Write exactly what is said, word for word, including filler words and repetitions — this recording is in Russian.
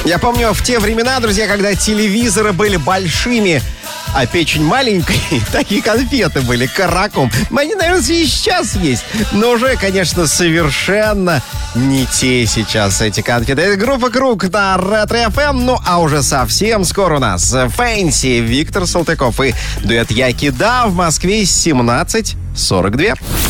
Я помню, в те времена, друзья, когда телевизоры были большими, а печень маленькой, такие конфеты были, каракум. Они, наверное, и сейчас есть. Но уже, конечно, совершенно не те сейчас эти конфеты. Это группа «Круг» на Ретро-эф эм. Ну, а уже совсем скоро у нас Фэнси, Виктор Салтыков и дуэт «Я Кида» в Москве семнадцать сорок два.